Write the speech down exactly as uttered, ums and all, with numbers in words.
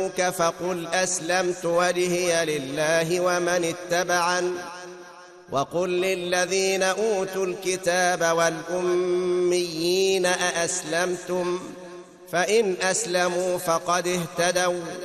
جادلوك فقل أسلمت وجهي لله ومن اتبعن وقل للذين أوتوا الكتاب والأميين أأسلمتم فإن أسلموا فقد اهتدوا